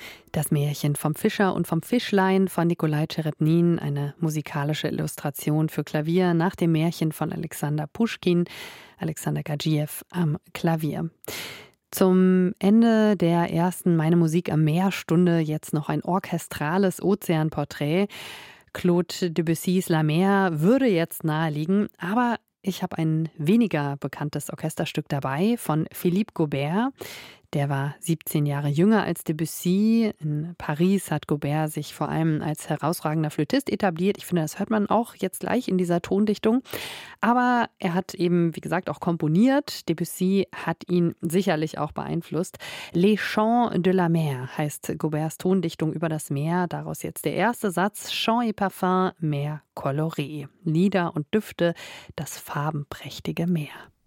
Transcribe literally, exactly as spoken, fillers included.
Das Märchen vom Fischer und vom Fischlein von Nikolai Tscheretnin, eine musikalische Illustration für Klavier nach dem Märchen von Alexander Puschkin, Alexander Gadzhiev am Klavier. Zum Ende der ersten Meine Musik am Meer-Stunde jetzt noch ein orchestrales Ozeanporträt. Claude Debussys La Mer würde jetzt naheliegen, aber ich habe ein weniger bekanntes Orchesterstück dabei von Philippe Gaubert. Der war siebzehn Jahre jünger als Debussy. In Paris hat Gaubert sich vor allem als herausragender Flötist etabliert. Ich finde, das hört man auch jetzt gleich in dieser Tondichtung. Aber er hat eben, wie gesagt, auch komponiert. Debussy hat ihn sicherlich auch beeinflusst. Les Chants de la Mer heißt Gauberts Tondichtung über das Meer. Daraus jetzt der erste Satz. Chants et parfums, mer coloré. Lieder und Düfte, das farbenprächtige Meer.